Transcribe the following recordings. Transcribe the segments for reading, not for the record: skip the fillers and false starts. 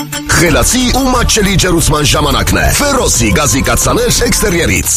Խելացի ու մատչելի ջերուցման ժամանակն է։ Ֆերոսի գազի կաթսաներ էքստերիերից։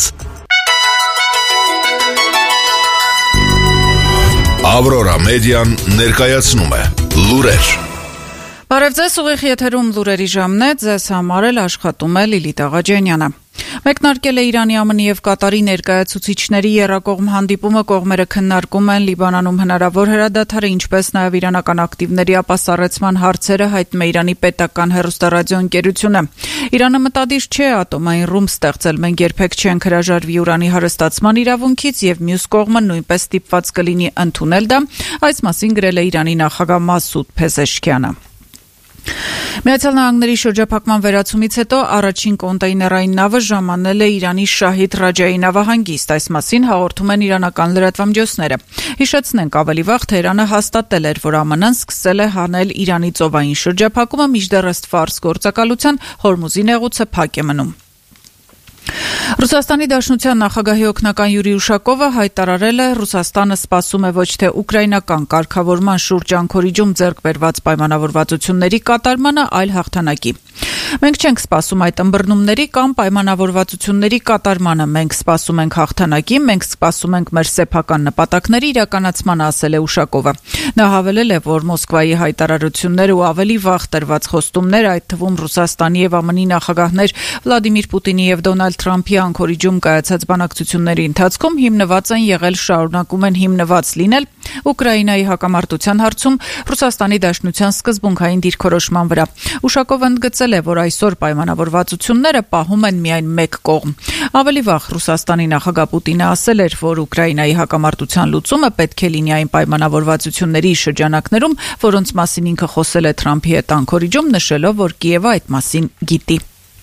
Ավրորա մեդիան ներկայացնում է լուրեր։ Բարև ձեզ, ուղիղ եթերում լուրերի ժամն է, ձեզ համար էլ աշխատում է Լիլիթ Աղաջանյանը։ Մեկնարկել է Իրանի, ԱՄՆ եւ Կատարի ներկայացուցիչների եռակողմ հանդիպումը, կողմերը քննարկում են Լիբանանում հնարավոր հրադադարը, ինչպես նաեւ իրանական ակտիվների ապասառեցման հարցերը, հայտնում է Իրանի պետական հեռուստարադիոընկերությունը։ Իրանը մտադիր չէ ատոմային ռումբ ստեղծել, մենք երբեք չենք հրաժարվի ուրանի հարստացման իրավունքից եւ մյուս կողմը նույնպես ստիպված կլինի ընդունել դա, այս մասին գրել է Իրանի նախագահ Մասուդ Փեզեշքյանը։ Միացյալ Նահանգների շրջափակման վերացումից հետո առաջին կոնտեյներային նավը ժամանել է Իրանի Շահիդ Ռաջայի նավահանգիստ, այս մասին հաղորդում են իրանական լրատվամիջոցները։ Հիշեցնենք, ավելի վաղ Թեհրանը հաստատել էր, որ ԱՄՆ-ն սկսել է հանել Իրանի ծովային շրջափակումը, մինչդեռ ըստ ֆարս գործակալության Հորմուզի նեղուցը փակ է մնում։ Ռուսաստանի Դաշնության նախագահի օգնական Յուրի Ուշակովը հայտարարել է, Ռուսաստանը սպասում է ոչ թե ուկրաինական կարգավորման շուրջ Անկորիջում ձեռք բերված պայմանավորվածությունների կատարմանը, այլ հաղթանակի։ Մենք չենք սպասում այդ ըմբռնումների կամ պայմանավորվածությունների կատարմանը, մենք սպասում ենք հաղթանակի, մենք սպասում ենք մեր սեփական նպատակների իրականացմանը, ասել է Ուշակովը։ Նա հավելել է, որ Մոսկվայի հայտարարությունները ու ավելի վաղ տրված խոստումները, այդ թվում Ռուսաստանի եւ ԱՄՆ-ի նախագահներ Վլադիմիր Պուտինի եւ Դոնալդ Թրամփի Անկորիջում կայացած բանակցությունների ընթացքում հիմնված են եղել, շարունակում են հիմնված լինել Ուկրաինայի հակամարտության հարցում Ռուսաստանի Դաշնության սկզբունքային դիրքորոշման վրա։ Ուշակովը ընդգծել է, որ այսօր պայմանավորվածությունները պահում են միայն մեկ կողմ։ Ավելի վաղ Ռուսաստանի նախագահ Պուտինը ասել էր, որ Ուկրաինայի հակամարտության լուծումը պետք է լինի այն պայմանավորվածությունների շրջանակներում, որոնց մասին ինքը խոսել է Թրամփի հետ Անկորիջում, նշելով, որ Կիևը այդ մասին գիտի։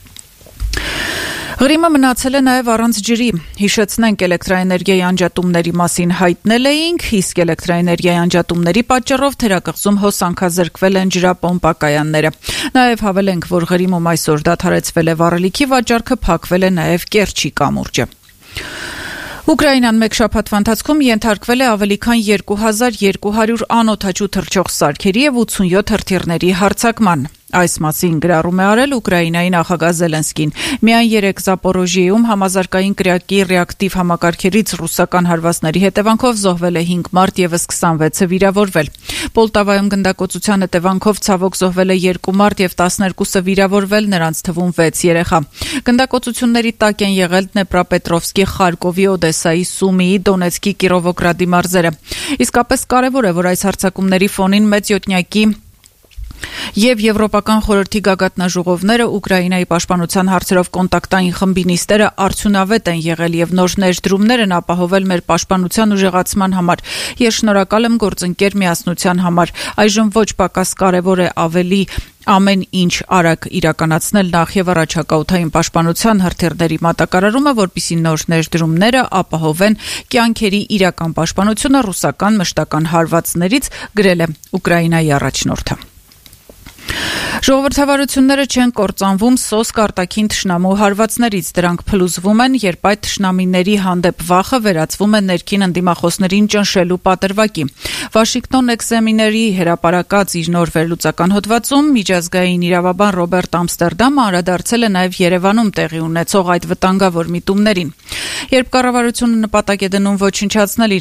Ղրիմը մնացել է նաև առանց ջրի։ Հիշեցնենք, էլեկտրաէներգիայի անջատումների մասին հայտնել էինք, իսկ էլեկտրաէներգիայի անջատումների պատճառով թերակղզում հոսանքազրկվել են ջրապոմպակայանները։ Նաև հավելենք, որ Ղրիմում այսօր դադարեցվել է վառելիքի վաճառքը, փակվել է նաև Կերչի կամուրջը։ Ուկրաինան մեկ շաբաթվա ընթացքում ենթարկվել է ավելի քան 2200 անօդաչու թռչող սարքերի եւ 87 հրթիռների հարձակման։ Այս մասին գրառում է արել Ուկրաինայի նախագահ Զելենսկին։ Միայն 3 Զապորոժիեում համազարգային կրակի ռեակտիվ համակարգերից ռուսական հարվածների հետևանքով զոհվել է 5 մարդ, եւս 26-ը վիրավորվել։ Պոլտավայում գնդակոծության հետևանքով ցավոք զոհվել է 2 մարդ եւ 12-ը վիրավորվել, նրանց թվում 6 երեխա։ Գնդակոծությունների տակ են եղել Դնեպրապետրովսկի, Խարկովի, Օդեսայի, Սումիի, Դոնեցկի, Կիրովոգրադի մարզերը։ Իսկապես կարևոր է, որ այս հարձակումների ֆոնին մեծ յոթնյակի եւ Եվրոպական խորհրդի գագաթնաժողովները, Ուկրաինայի պաշտպանության հարցերով կոնտակտային խմբի նիստերը արդյունավետ են եղել եւ նոր ներդրումներ են ապահովել մեր պաշտպանության ուժեղացման համար։ Ես շնորհակալ եմ գործընկեր միասնության համար։ Այժմ ոչ պակաս կարևոր է ավելի ամեն ինչ արագ իրականացնել նախ եւ առաջակաութային պաշտպանության հրթիռների մատակարարումը, որպիսի նոր ներդրումները ապահովեն կյանքերի իրական պաշտպանությունը ռուսական մշտական հարվածներից, գրել է Ուկրաինայի առաջնորդը։ Ժողովրդավարությունները չեն կործանվում սոսկ արտաքին թշնամու հարվածներից, դրանք փլուզվում են, երբ այդ թշնամիների հանդեպ վախը վերածվում է ներքին ընդդիմախոսներին ճնշելու պատրվակի։ Վաշինգտոն Էքզամիների հրապարակած իր նոր վերլուծական հոդվածում միջազգային իրավաբան Ռոբերտ Ամստերդամը անդրադարձել է նաև Երևանում տեղի ունեցող այդ վտանգավոր միտումներին։ Երբ կառավարությունը նպատակ է դնում ոչնչացնել